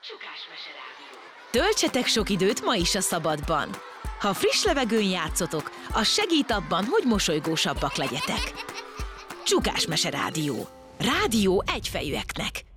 Csukásmese Rádió. Töltsetek sok időt ma is a szabadban. Ha friss levegőn játszotok, az segít abban, hogy mosolygósabbak legyetek. Csukásmese Rádió. Rádió egyfejűeknek.